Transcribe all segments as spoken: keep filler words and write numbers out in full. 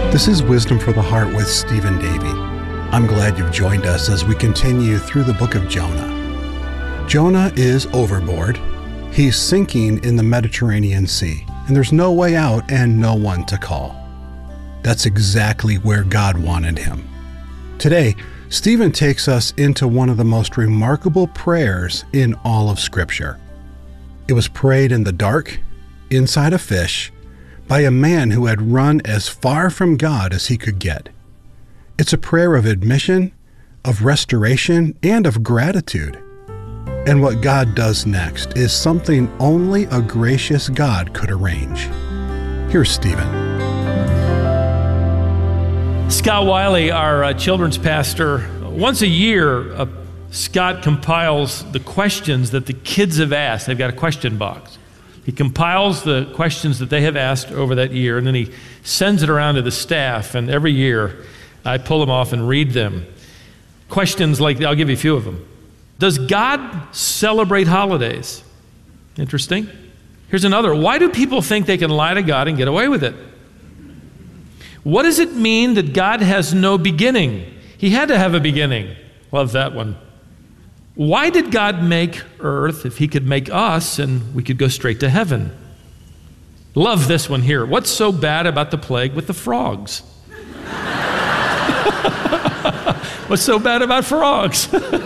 This is Wisdom for the Heart with Stephen Davey. I'm glad you've joined us as we continue through the book of Jonah. Jonah is overboard. He's sinking in the Mediterranean Sea, and there's no way out and no one to call. That's exactly where God wanted him. Today, Stephen takes us into one of the most remarkable prayers in all of Scripture. It was prayed in the dark, inside a fish, by a man who had run as far from God as he could get. It's a prayer of admission, of restoration, and of gratitude. And what God does next is something only a gracious God could arrange. Here's Stephen. Scott Wiley, our uh, children's pastor, once a year, uh, Scott compiles the questions that the kids have asked. They've got a question box. He compiles the questions that they have asked over that year, and then he sends it around to the staff, and every year I pull them off and read them. Questions like, I'll give you a few of them. Does God celebrate holidays? Interesting. Here's another. Why do people think they can lie to God and get away with it? What does it mean that God has no beginning? He had to have a beginning. Love that one. Why did God make earth if he could make us and we could go straight to heaven? Love this one here. What's so bad about the plague with the frogs? What's so bad about frogs?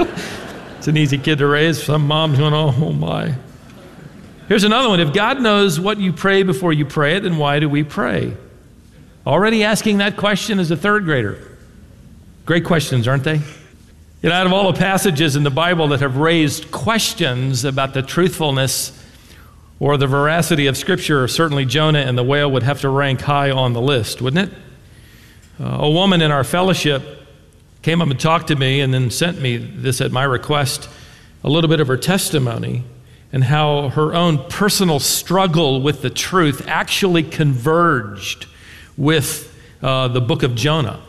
It's an easy kid to raise. Some mom's going, oh, oh my. Here's another one. If God knows what you pray before you pray it, then why do we pray? Already asking that question as a third grader. Great questions, aren't they? You know, out of all the passages in the Bible that have raised questions about the truthfulness or the veracity of Scripture, certainly Jonah and the whale would have to rank high on the list, wouldn't it? Uh, a woman in our fellowship came up and talked to me and then sent me this at my request, a little bit of her testimony and how her own personal struggle with the truth actually converged with uh, the book of Jonah.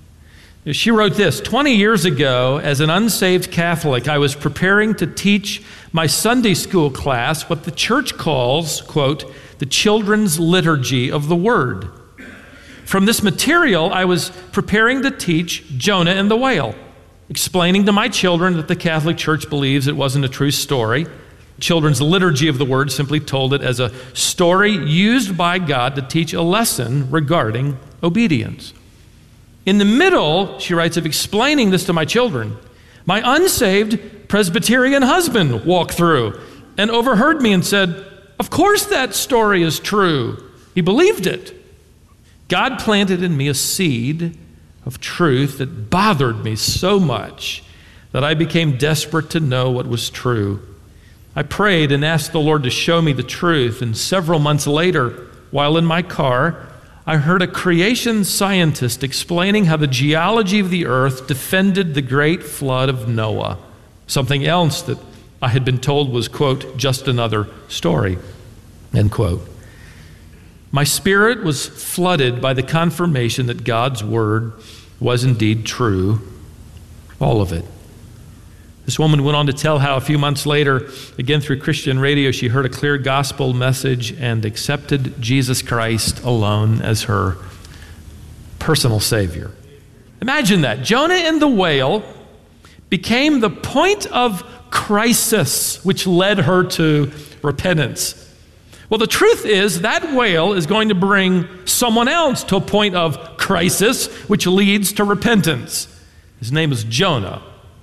She wrote this, twenty years ago, as an unsaved Catholic, I was preparing to teach my Sunday school class what the church calls, quote, the children's liturgy of the word. From this material, I was preparing to teach Jonah and the whale, explaining to my children that the Catholic Church believes it wasn't a true story. Children's liturgy of the word simply told it as a story used by God to teach a lesson regarding obedience. In the middle, she writes, of explaining this to my children, my unsaved Presbyterian husband walked through and overheard me and said, of course that story is true. He believed it. God planted in me a seed of truth that bothered me so much that I became desperate to know what was true. I prayed and asked the Lord to show me the truth, and several months later, while in my car, I heard a creation scientist explaining how the geology of the earth defended the great flood of Noah, something else that I had been told was, quote, just another story, end quote. My spirit was flooded by the confirmation that God's word was indeed true, all of it. This woman went on to tell how a few months later, again through Christian radio, she heard a clear gospel message and accepted Jesus Christ alone as her personal Savior. Imagine that. Jonah and the whale became the point of crisis which led her to repentance. Well, the truth is that whale is going to bring someone else to a point of crisis which leads to repentance. His name is Jonah.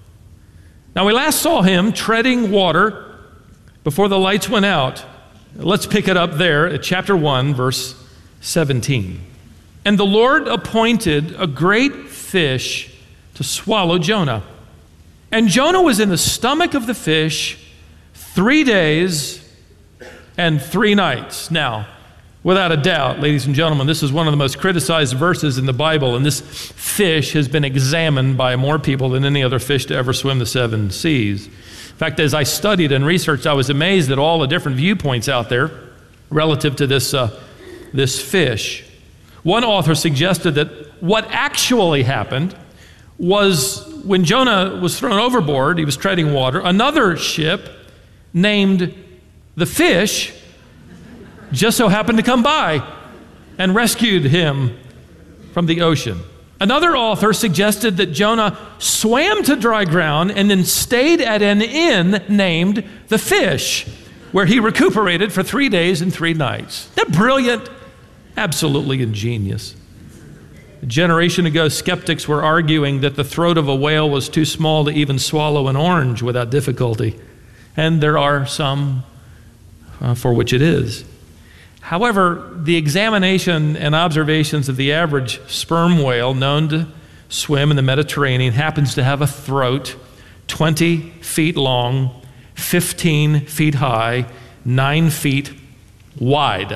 Now, we last saw him treading water before the lights went out. Let's pick it up there at chapter one, verse seventeen. And the Lord appointed a great fish to swallow Jonah. And Jonah was in the stomach of the fish three days and three nights. Now, without a doubt, ladies and gentlemen, this is one of the most criticized verses in the Bible, and this fish has been examined by more people than any other fish to ever swim the seven seas. In fact, as I studied and researched, I was amazed at all the different viewpoints out there relative to this, uh, this fish. One author suggested that what actually happened was when Jonah was thrown overboard, he was treading water, another ship named the Fish just so happened to come by and rescued him from the ocean. Another author suggested that Jonah swam to dry ground and then stayed at an inn named The Fish, where he recuperated for three days and three nights. Isn't that brilliant? Absolutely ingenious. A generation ago, skeptics were arguing that the throat of a whale was too small to even swallow an orange without difficulty. And there are some uh, for which it is. However, the examination and observations of the average sperm whale known to swim in the Mediterranean happens to have a throat twenty feet long, fifteen feet high, nine feet wide.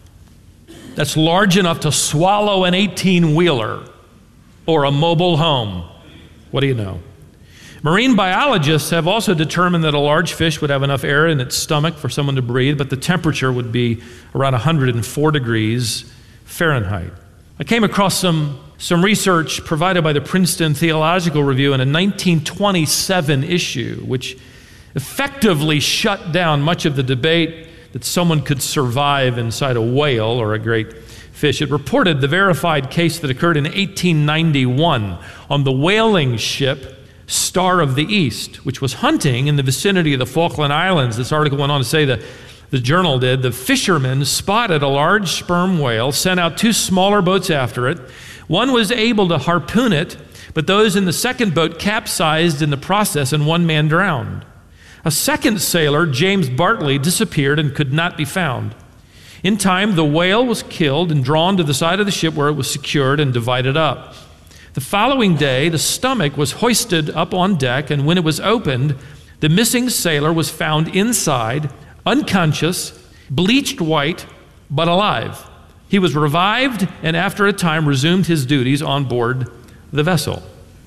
That's large enough to swallow an eighteen-wheeler or a mobile home. What do you know? Marine biologists have also determined that a large fish would have enough air in its stomach for someone to breathe, but the temperature would be around one hundred four degrees Fahrenheit. I came across some, some research provided by the Princeton Theological Review in a nineteen twenty-seven issue, which effectively shut down much of the debate that someone could survive inside a whale or a great fish. It reported the verified case that occurred in eighteen ninety-one on the whaling ship Star of the East, which was hunting in the vicinity of the Falkland Islands. This article went on to say that the journal did. The fishermen spotted a large sperm whale, sent out two smaller boats after it. One was able to harpoon it, but those in the second boat capsized in the process and one man drowned. A second sailor, James Bartley, disappeared and could not be found. In time, the whale was killed and drawn to the side of the ship where it was secured and divided up. The following day, the stomach was hoisted up on deck, and when it was opened, the missing sailor was found inside, unconscious, bleached white, but alive. He was revived and after a time resumed his duties on board the vessel.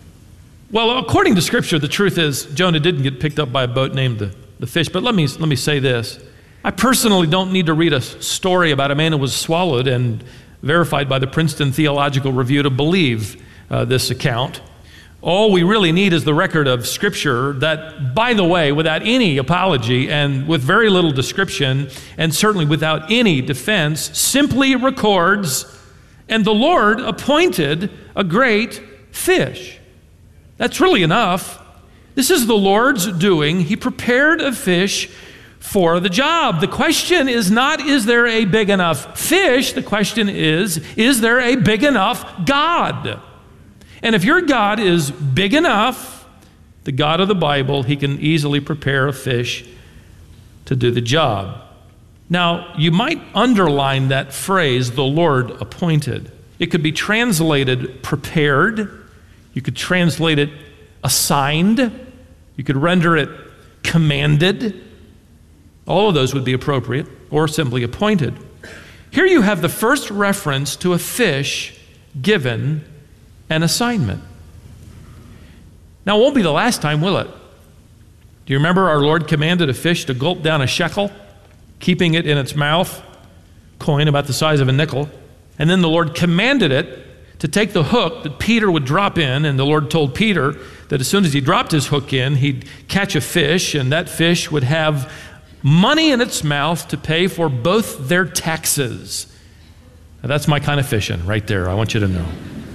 Well, according to Scripture, the truth is Jonah didn't get picked up by a boat named the, the Fish, but let me, let me say this. I personally don't need to read a story about a man who was swallowed and verified by the Princeton Theological Review to believe Uh, this account. All we really need is the record of Scripture that, by the way, without any apology and with very little description, and certainly without any defense, simply records, and the Lord appointed a great fish. That's really enough. This is the Lord's doing. He prepared a fish for the job. The question is not, is there a big enough fish? The question is, is there a big enough God? And if your God is big enough, the God of the Bible, he can easily prepare a fish to do the job. Now, you might underline that phrase, the Lord appointed. It could be translated prepared. You could translate it assigned. You could render it commanded. All of those would be appropriate, or simply appointed. Here you have the first reference to a fish given an assignment. Now, it won't be the last time, will it? Do you remember our Lord commanded a fish to gulp down a shekel, keeping it in its mouth, coin about the size of a nickel? And then the Lord commanded it to take the hook that Peter would drop in, and the Lord told Peter that as soon as he dropped his hook in, he'd catch a fish, and that fish would have money in its mouth to pay for both their taxes. Now, that's my kind of fishing right there, I want you to know.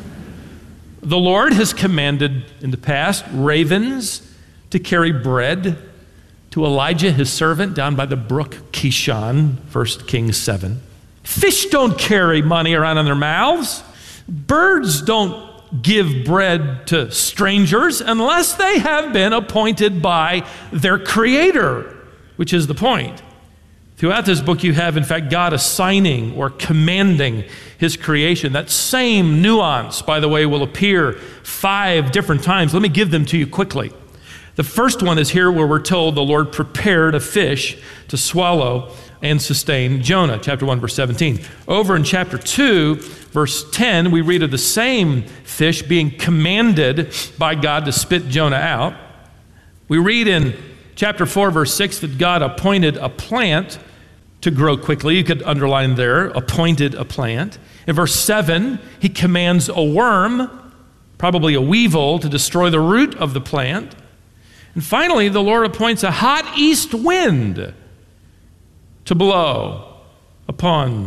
The Lord has commanded in the past ravens to carry bread to Elijah, his servant, down by the brook Kishon, First Kings seven. Fish don't carry money around in their mouths. Birds don't give bread to strangers unless they have been appointed by their Creator, which is the point. Throughout this book, you have, in fact, God assigning or commanding his creation. That same nuance, by the way, will appear five different times. Let me give them to you quickly. The first one is here where we're told the Lord prepared a fish to swallow and sustain Jonah, chapter one, verse seventeen. Over in chapter two, verse ten, we read of the same fish being commanded by God to spit Jonah out. We read in chapter four, verse six, that God appointed a plant to grow quickly. You could underline there, appointed a plant. In verse seven, he commands a worm, probably a weevil, to destroy the root of the plant. And finally, the Lord appoints a hot east wind to blow upon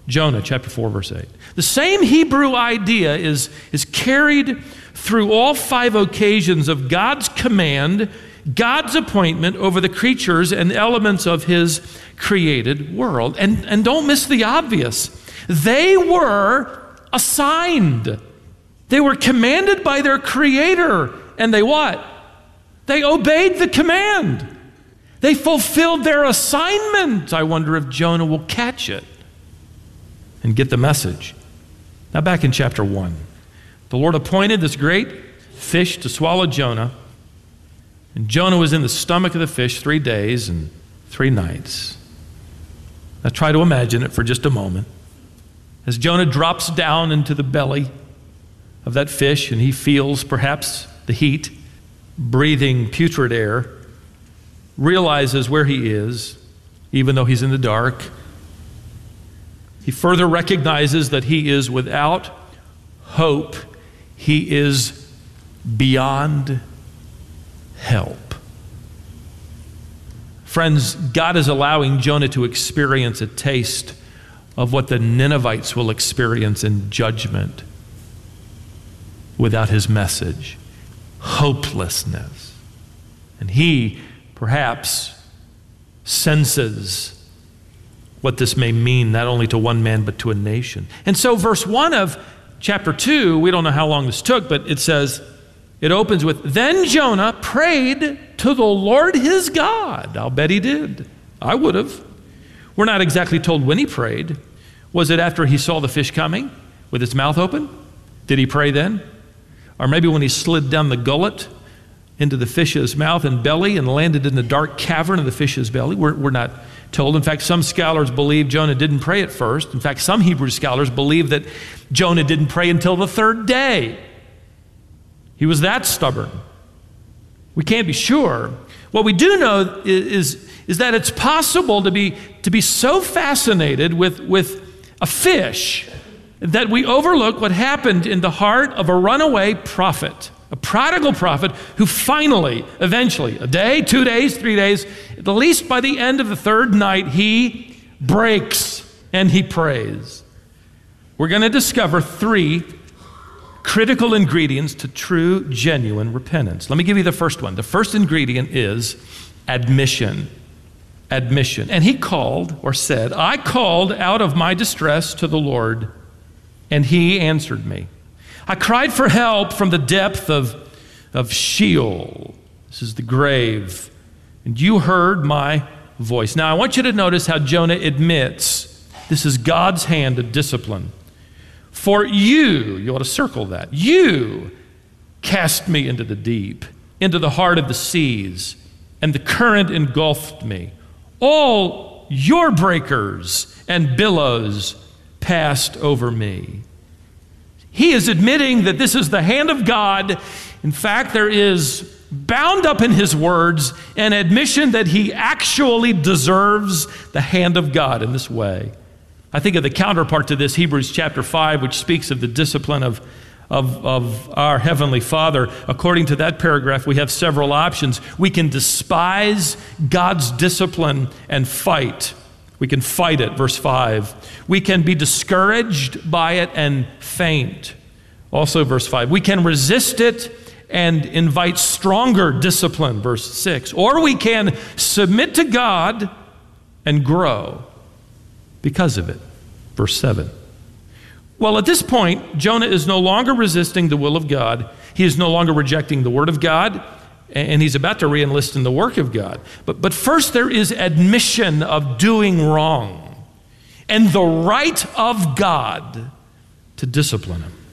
Jonah chapter four, verse eight. The same Hebrew idea is, is carried through all five occasions of God's command, God's appointment over the creatures and elements of his created world. And, and don't miss the obvious. They were assigned. They were commanded by their Creator. And they what? They obeyed the command. They fulfilled their assignment. I wonder if Jonah will catch it and get the message. Now back in chapter one, the Lord appointed this great fish to swallow Jonah. And Jonah was in the stomach of the fish three days and three nights. Now try to imagine it for just a moment. As Jonah drops down into the belly of that fish and he feels perhaps the heat, breathing putrid air, realizes where he is, even though he's in the dark. He further recognizes that he is without hope. He is beyond help. Friends, God is allowing Jonah to experience a taste of what the Ninevites will experience in judgment without his message. Hopelessness. And he perhaps senses what this may mean, not only to one man, but to a nation. And so verse one of chapter two, we don't know how long this took, but it says, it opens with, then Jonah prayed to the Lord his God. I'll bet he did. I would have. We're not exactly told when he prayed. Was it after he saw the fish coming with its mouth open? Did he pray then? Or maybe when he slid down the gullet into the fish's mouth and belly and landed in the dark cavern of the fish's belly? We're, we're not told. In fact, some scholars believe Jonah didn't pray at first. In fact, some Hebrew scholars believe that Jonah didn't pray until the third day. He was that stubborn. We can't be sure. What we do know is, is, is that it's possible to be, to be so fascinated with, with a fish that we overlook what happened in the heart of a runaway prophet, a prodigal prophet who finally, eventually, a day, two days, three days, at the least by the end of the third night, he breaks and he prays. We're going to discover three critical ingredients to true, genuine repentance. Let me give you the first one. The first ingredient is admission. Admission. And he called, or said, I called out of my distress to the Lord, and he answered me. I cried for help from the depth of, of Sheol. This is the grave. And you heard my voice. Now I want you to notice how Jonah admits this is God's hand of discipline. For you, you ought to circle that, you cast me into the deep, into the heart of the seas, and the current engulfed me. All your breakers and billows passed over me. He is admitting that this is the hand of God. In fact, there is bound up in his words an admission that he actually deserves the hand of God in this way. I think of the counterpart to this, Hebrews chapter five, which speaks of the discipline of, of, of our Heavenly Father. According to that paragraph, we have several options. We can despise God's discipline and fight. We can fight it, verse five. We can be discouraged by it and faint. Also, verse five. We can resist it and invite stronger discipline, verse six. Or we can submit to God and grow because of it, verse seven. Well, at this point, Jonah is no longer resisting the will of God. He is no longer rejecting the word of God, and he's about to re-enlist in the work of God. But, but first there is admission of doing wrong and the right of God to discipline him.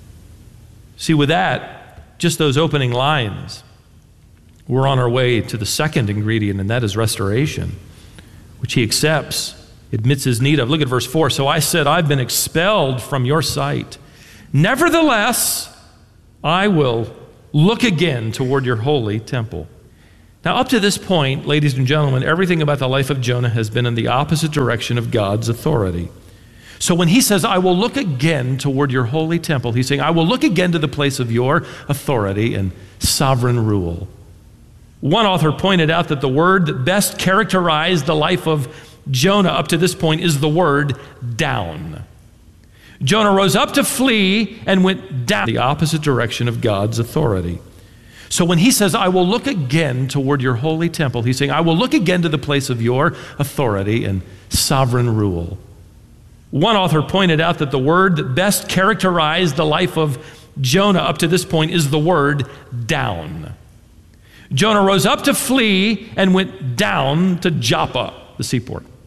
See, with that, just those opening lines, we're on our way to the second ingredient, and that is restoration, which he accepts, admits his need of. Look at verse four. So I said, I've been expelled from your sight. Nevertheless, I will look again toward your holy temple. Now, up to this point, ladies and gentlemen, everything about the life of Jonah has been in the opposite direction of God's authority. So when he says, I will look again toward your holy temple, he's saying, I will look again to the place of your authority and sovereign rule. One author pointed out that the word that best characterized the life of Jonah up to this point is the word down. Jonah rose up to flee and went down the opposite direction of God's authority. So when he says, I will look again toward your holy temple, he's saying, I will look again to the place of your authority and sovereign rule. One author pointed out that the word that best characterized the life of Jonah up to this point is the word down. Jonah rose up to flee and went down to Joppa, the seaport.